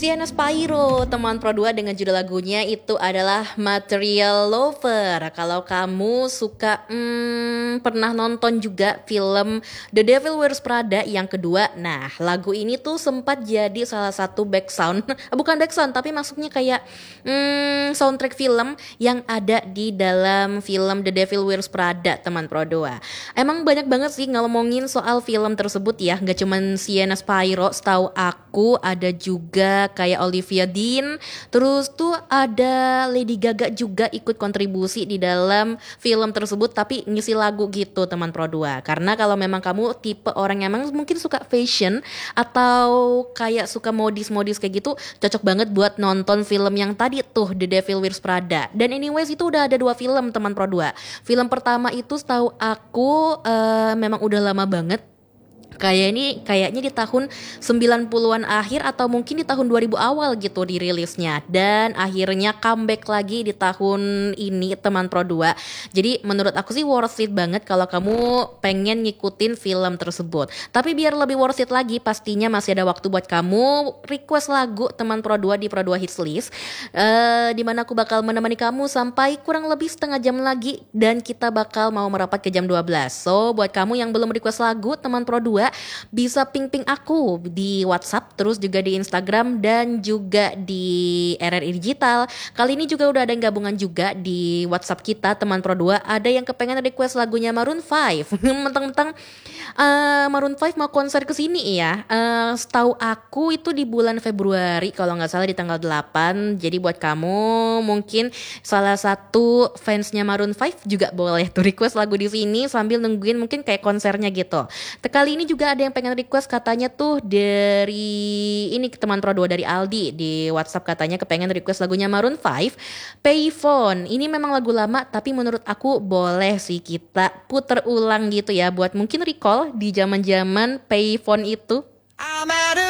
Sienna Spyro, teman Pro 2 dengan judul lagunya itu adalah Material Lover. Kalau kamu suka pernah nonton juga film The Devil Wears Prada yang kedua, nah lagu ini tuh sempat jadi salah satu background, bukan background tapi maksudnya kayak soundtrack film yang ada di dalam film The Devil Wears Prada, teman Pro 2. Emang banyak banget sih ngomongin soal film tersebut ya, gak cuman Sienna Spyro, setahu aku ada juga kayak Olivia Dean, terus tuh ada Lady Gaga juga ikut kontribusi di dalam film tersebut tapi ngisi lagu gitu, teman Pro 2. Karena kalau memang kamu tipe orang yang emang mungkin suka fashion atau kayak suka modis-modis kayak gitu, cocok banget buat nonton film yang tadi tuh The Devil Wears Prada. Dan anyways itu udah ada 2 film, teman Pro 2. Film pertama itu setahu aku memang udah lama banget, kayaknya di tahun 90-an akhir atau mungkin di tahun 2000 awal gitu dirilisnya, dan akhirnya comeback lagi di tahun ini, teman Pro 2. Jadi menurut aku sih worth it banget kalau kamu pengen ngikutin film tersebut. Tapi biar lebih worth it lagi, pastinya masih ada waktu buat kamu request lagu, teman Pro 2, di Pro 2 Hits List, dimana aku bakal menemani kamu sampai kurang lebih setengah jam lagi, dan kita bakal mau merapat ke jam 12. So buat kamu yang belum request lagu, teman Pro 2, bisa ping-ping aku di WhatsApp, terus juga di Instagram dan juga di RRI Digital. Kali ini juga udah ada yang gabungan juga di WhatsApp kita, teman Pro 2. Ada yang kepengen request lagunya Maroon 5. Mentang-mentang Maroon 5 mau konser ke sini ya. Setahu aku itu di bulan Februari kalau nggak salah, di tanggal 8. Jadi buat kamu mungkin salah satu fansnya Maroon 5 juga boleh tuh request lagu di sini sambil nungguin mungkin kayak konsernya gitu. Kali ini juga ada yang pengen request, katanya tuh dari ini teman Pro 2, dari Aldi di WhatsApp, katanya kepengen request lagunya Maroon 5, Payphone. Ini memang lagu lama tapi menurut aku boleh sih kita puter ulang gitu ya, buat mungkin recall di zaman-zaman Payphone itu.